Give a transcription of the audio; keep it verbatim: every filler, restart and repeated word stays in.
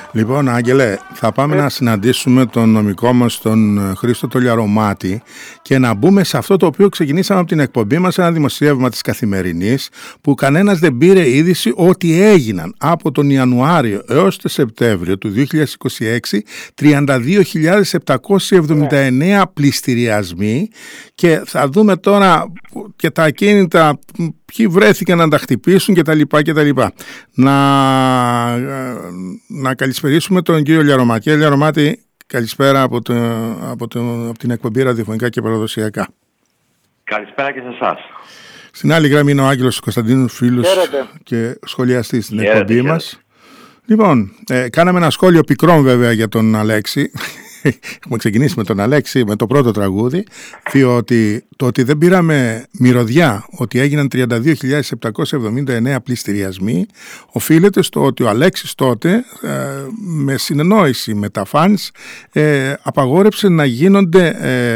Λοιπόν, Άγγελε, θα πάμε ε... να συναντήσουμε τον νομικό μας, τον Χρήστο Τολιαρομάτη, και να μπούμε σε αυτό το οποίο ξεκινήσαμε από την εκπομπή μας, ένα δημοσίευμα της Καθημερινής, που κανένας δεν πήρε είδηση ότι έγιναν από τον Ιανουάριο έως τον Σεπτέμβριο του δύο χιλιάδες είκοσι έξι τριάντα δύο χιλιάδες επτακόσιοι εβδομήντα εννέα πληστηριασμοί, και θα δούμε τώρα και τα ακίνητα, ποιοι βρέθηκαν να τα χτυπήσουν και τα λοιπά και τα λοιπά. Να, να καλησπερίσουμε τον κύριο Λιαρωμάτη. Κύριε Λιαρωμάτη, καλησπέρα από, το, από, το, από την εκπομπή ραδιοφωνικά και παραδοσιακά. Καλησπέρα και σε εσάς. Στην άλλη γραμμή είναι ο Άγγελος Κωνσταντίνου, φίλος Χαίρετε. Και σχολιαστής στην Χαίρετε, εκπομπή χαίρετε. μας. Λοιπόν, ε, κάναμε ένα σχόλιο πικρόν βέβαια για τον Αλέξη. Έχουμε ξεκινήσει με τον Αλέξη, με το πρώτο τραγούδι, διότι το ότι δεν πήραμε μυρωδιά ότι έγιναν τριάντα δύο χιλιάδες επτακόσιοι εβδομήντα εννέα πληστηριασμοί οφείλεται στο ότι ο Αλέξης τότε ε, με συνεννόηση με τα φανς ε, απαγόρεψε να γίνονται ε,